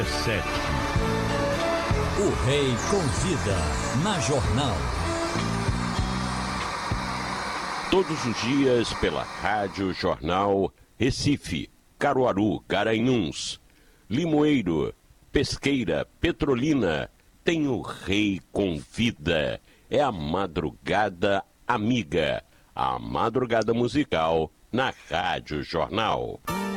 7. O Rei Convida, na Jornal. Todos os dias pela Rádio Jornal Recife, Caruaru, Garanhuns, Limoeiro, Pesqueira, Petrolina, tem o Rei Convida. É a madrugada amiga, a madrugada musical na Rádio Jornal.